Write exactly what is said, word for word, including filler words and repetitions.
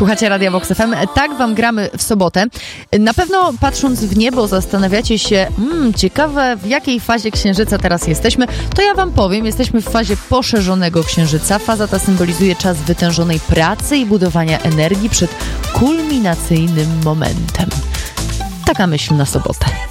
Słuchacie Radia Vox F M. Tak wam gramy w sobotę. Na pewno patrząc w niebo zastanawiacie się, hmm, ciekawe w jakiej fazie księżyca teraz jesteśmy. To ja wam powiem, jesteśmy w fazie poszerzonego księżyca. Faza ta symbolizuje czas wytężonej pracy i budowania energii przed kulminacyjnym momentem. Taka myśl na sobotę.